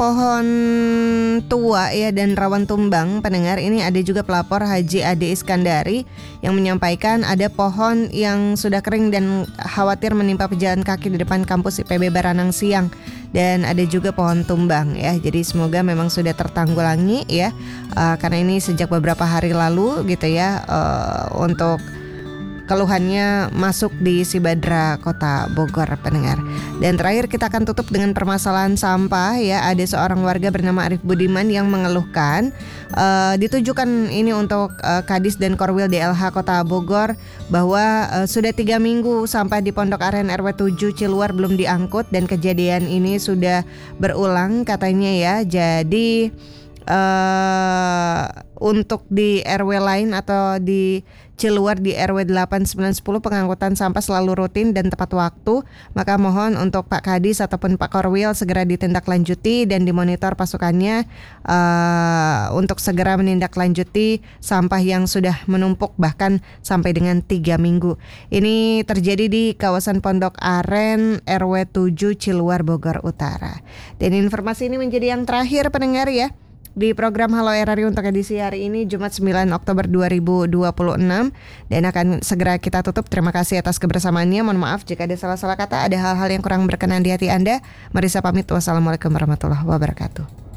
pohon tua ya dan rawan tumbang, pendengar, ini ada juga pelapor Haji Ade Iskandari yang menyampaikan ada pohon yang sudah kering dan khawatir menimpa pejalan kaki di depan kampus IPB Baranang Siang, dan ada juga pohon tumbang ya. Jadi semoga memang sudah tertanggulangi ya, karena ini sejak beberapa hari lalu gitu ya, untuk keluhannya masuk di Sibadra Kota Bogor, pendengar. Dan terakhir kita akan tutup dengan permasalahan sampah ya. Ada seorang warga bernama Arif Budiman yang mengeluhkan, ditujukan ini untuk Kadis dan Korwil DLH Kota Bogor, bahwa sudah 3 minggu sampah di Pondok Aren RW 7 Ciluar belum diangkut, dan kejadian ini sudah berulang katanya ya. Jadi untuk di RW lain atau di Ciluar di RW 8, 9, 10 pengangkutan sampah selalu rutin dan tepat waktu. Maka mohon untuk Pak Kadis ataupun Pak Korwil segera ditindaklanjuti dan dimonitor pasukannya untuk segera menindaklanjuti sampah yang sudah menumpuk bahkan sampai dengan 3 minggu. Ini terjadi di kawasan Pondok Aren RW 7 Ciluar Bogor Utara. Dan informasi ini menjadi yang terakhir, pendengar ya, di program Halo RRI untuk edisi hari ini Jumat 9 Oktober 2026, dan akan segera kita tutup. Terima kasih atas kebersamaannya. Mohon maaf jika ada salah-salah kata, ada hal-hal yang kurang berkenan di hati Anda. Marissa pamit. Wassalamualaikum warahmatullahi wabarakatuh.